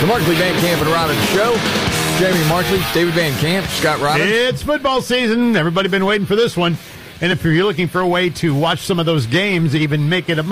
The Markley Van Camp and Robbins Show. Jamie Markley, David Van Camp, Scott Robbins. It's football season. Everybody been waiting for this one. And if you're looking for a way to watch some of those games, even make it a